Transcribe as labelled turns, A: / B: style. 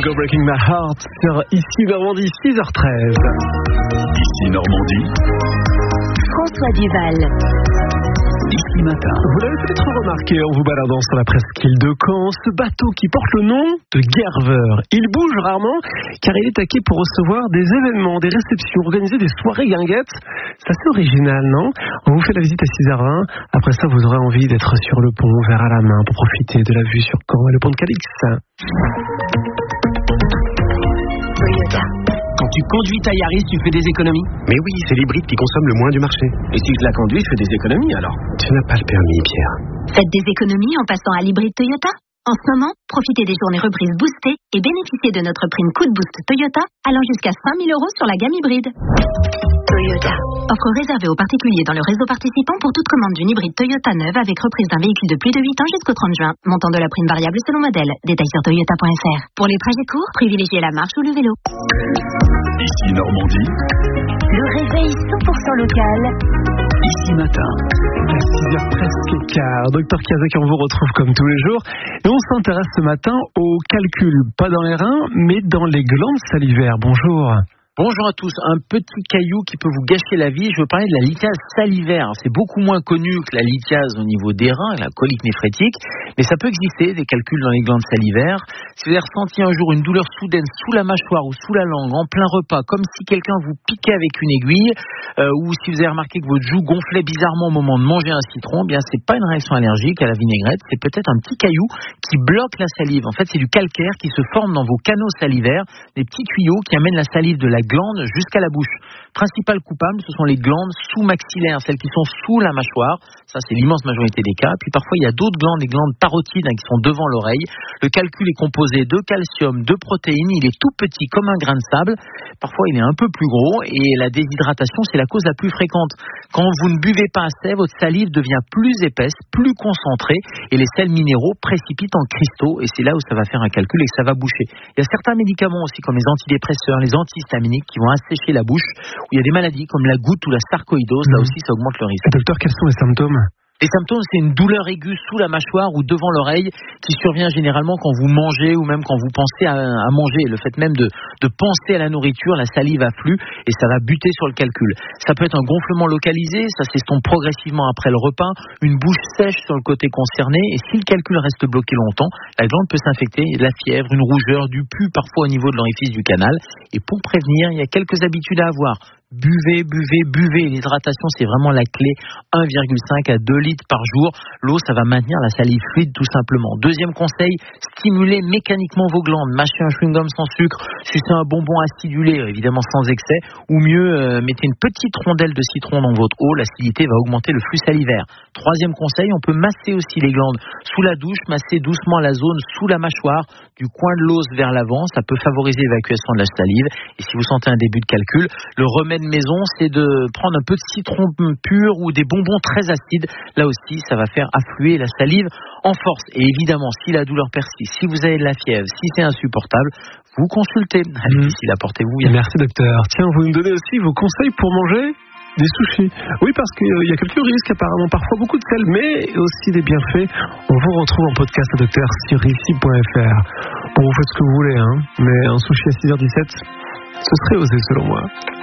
A: Go Breaking My Heart sur Ici Normandie, 6h13.
B: Ici Normandie,
C: François Duval.
B: Ici Matin.
A: Vous l'avez peut-être remarqué en vous baladant sur la presqu'île de Caen, ce bateau qui porte le nom de Gerveur. Il bouge rarement car il est taqué pour recevoir des événements, des réceptions, organiser des soirées guinguettes. C'est assez original, non? On vous fait la visite à 6h20. Après ça, vous aurez envie d'être sur le pont, verre à la main, pour profiter de la vue sur Caen et le pont de Cadix.
C: Toyota.
D: Quand tu conduis ta Yaris, tu fais des économies?
E: Mais oui, c'est l'hybride qui consomme le moins du marché.
D: Et si je la conduis, je fais des économies alors?
E: Tu n'as pas le permis, Pierre.
C: Faites des économies en passant à l'hybride Toyota. En ce moment, profitez des journées reprises boostées et bénéficiez de notre prime coup de boost Toyota allant jusqu'à 5 000 € sur la gamme hybride. Toyota. Offre réservée aux particuliers dans le réseau participant pour toute commande d'une hybride Toyota neuve avec reprise d'un véhicule de plus de 8 ans jusqu'au 30 juin. Montant de la prime variable selon modèle. Détails sur toyota.fr. Pour les trajets courts, privilégiez la marche ou le vélo.
B: Ici Normandie,
C: Le réveil 100% local.
B: Ici Matin.
A: À 6h13, Docteur Kazek, on vous retrouve comme tous les jours. Et on s'intéresse ce matin au calcul, pas dans les reins, mais dans les glandes salivaires. Bonjour.
D: Bonjour à tous. Un petit caillou qui peut vous gâcher la vie. Je veux parler de la lithiase salivaire. C'est beaucoup moins connu que la lithiase au niveau des reins, la colique néphrétique, mais ça peut exister, des calculs dans les glandes salivaires. Si vous avez ressenti un jour une douleur soudaine sous la mâchoire ou sous la langue, en plein repas, comme si quelqu'un vous piquait avec une aiguille, ou si vous avez remarqué que votre joue gonflait bizarrement au moment de manger un citron, eh bien c'est pas une réaction allergique à la vinaigrette, c'est peut-être un petit caillou qui bloque la salive. En fait, c'est du calcaire qui se forme dans vos canaux salivaires, des petits tuyaux qui amènent la salive de la glande jusqu'à la bouche. Principal coupable, ce sont les glandes sous-maxillaires, celles qui sont sous la mâchoire. Ça, c'est l'immense majorité des cas. Puis parfois, il y a d'autres glandes, des glandes parotides qui sont devant l'oreille. Le calcul est composé de calcium, de protéines. Il est tout petit comme un grain de sable. Parfois, il est un peu plus gros. Et la déshydratation, c'est la cause la plus fréquente. Quand vous ne buvez pas assez, votre salive devient plus épaisse, plus concentrée. Et les sels minéraux précipitent en cristaux. Et c'est là où ça va faire un calcul et que ça va boucher. Il y a certains médicaments aussi, comme les antidépresseurs, les antihistaminiques, qui vont assécher la bouche, où il y a des maladies comme la goutte ou la sarcoïdose, là aussi ça augmente le risque.
A: Docteur, quels sont les symptômes?
D: Les symptômes, c'est une douleur aiguë sous la mâchoire ou devant l'oreille qui survient généralement quand vous mangez ou même quand vous pensez à manger. Le fait même de penser à la nourriture, la salive afflue et ça va buter sur le calcul. Ça peut être un gonflement localisé, ça s'estompe progressivement après le repas, une bouche sèche sur le côté concerné et si le calcul reste bloqué longtemps, la glande peut s'infecter, de la fièvre, une rougeur, du pus parfois au niveau de l'orifice du canal. Et pour prévenir, il y a quelques habitudes à avoir. Buvez. L'hydratation, c'est vraiment la clé. 1,5 à 2 litres par jour. L'eau, ça va maintenir la salive fluide tout simplement. Deuxième conseil, stimulez mécaniquement vos glandes. Mâchez un chewing-gum sans sucre, sucez un bonbon acidulé, évidemment sans excès. Ou mieux, mettez une petite rondelle de citron dans votre eau. L'acidité va augmenter le flux salivaire. Troisième conseil, on peut masser aussi les glandes. Sous la douche, masser doucement la zone sous la mâchoire, du coin de l'os vers l'avant. Ça peut favoriser l'évacuation de la salive. Et si vous sentez un début de calcul, le remède maison, c'est de prendre un peu de citron pur ou des bonbons très acides. Là aussi, ça va faire affluer la salive en force. Et évidemment, si la douleur persiste, si vous avez de la fièvre, si c'est insupportable, vous consultez. Allez, d'ici là, portez-vous bien.
A: Merci, docteur. Tiens, vous me donnez aussi vos conseils pour manger des sushis. Oui, parce qu'il y a quelques risques apparemment, parfois beaucoup de sel, mais aussi des bienfaits. On vous retrouve en podcast, docteur, sur ici.fr. Bon, vous faites ce que vous voulez, mais un sushi à 6h17, ce serait osé selon moi.